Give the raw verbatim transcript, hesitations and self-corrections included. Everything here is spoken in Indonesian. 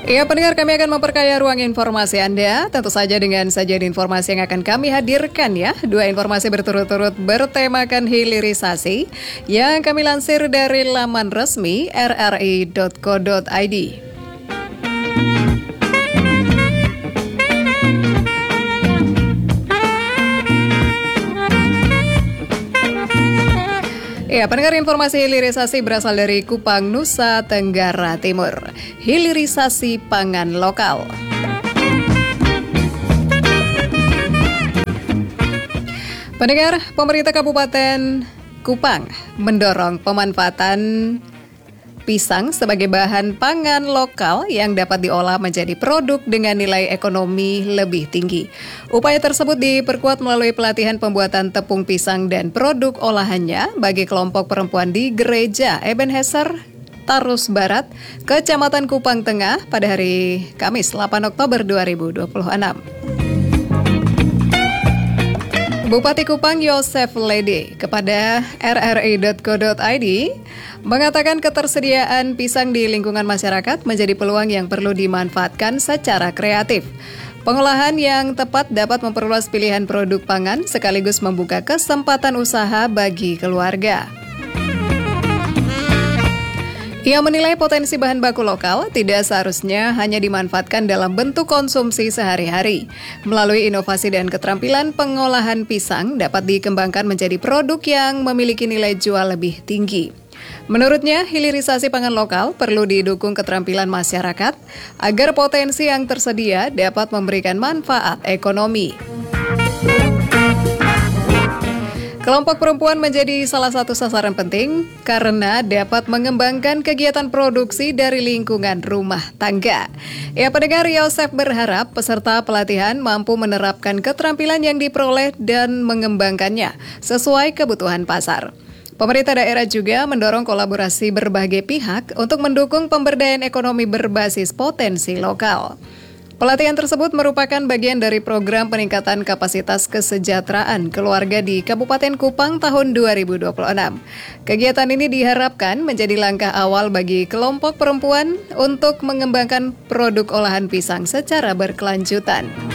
Ya, pendengar, kami akan memperkaya ruang informasi Anda, tentu saja dengan sajian informasi yang akan kami hadirkan ya. Dua informasi berturut-turut bertemakan hilirisasi yang kami lansir dari laman resmi r r i dot co dot i d. Ya, pendengar, informasi hilirisasi berasal dari Kupang, Nusa Tenggara Timur. Hilirisasi pangan lokal. Pendengar, pemerintah Kabupaten Kupang mendorong pemanfaatan pisang sebagai bahan pangan lokal yang dapat diolah menjadi produk dengan nilai ekonomi lebih tinggi. Upaya tersebut diperkuat melalui pelatihan pembuatan tepung pisang dan produk olahannya bagi kelompok perempuan di Gereja Ebenezer Tarus Barat, Kecamatan Kupang Tengah pada hari Kamis delapan Oktober dua ribu dua puluh enam. Bupati Kupang Yosef Lede kepada r r i dot co dot i d mengatakan ketersediaan pisang di lingkungan masyarakat menjadi peluang yang perlu dimanfaatkan secara kreatif. Pengolahan yang tepat dapat memperluas pilihan produk pangan sekaligus membuka kesempatan usaha bagi keluarga. Ia menilai potensi bahan baku lokal tidak seharusnya hanya dimanfaatkan dalam bentuk konsumsi sehari-hari. Melalui inovasi dan keterampilan, pengolahan pisang dapat dikembangkan menjadi produk yang memiliki nilai jual lebih tinggi. Menurutnya, hilirisasi pangan lokal perlu didukung keterampilan masyarakat agar potensi yang tersedia dapat memberikan manfaat ekonomi. Kelompok perempuan menjadi salah satu sasaran penting karena dapat mengembangkan kegiatan produksi dari lingkungan rumah tangga. Ya, pendengar, Yosef berharap peserta pelatihan mampu menerapkan keterampilan yang diperoleh dan mengembangkannya sesuai kebutuhan pasar. Pemerintah daerah juga mendorong kolaborasi berbagai pihak untuk mendukung pemberdayaan ekonomi berbasis potensi lokal. Pelatihan tersebut merupakan bagian dari program peningkatan kapasitas kesejahteraan keluarga di Kabupaten Kupang tahun dua ribu dua puluh enam. Kegiatan ini diharapkan menjadi langkah awal bagi kelompok perempuan untuk mengembangkan produk olahan pisang secara berkelanjutan.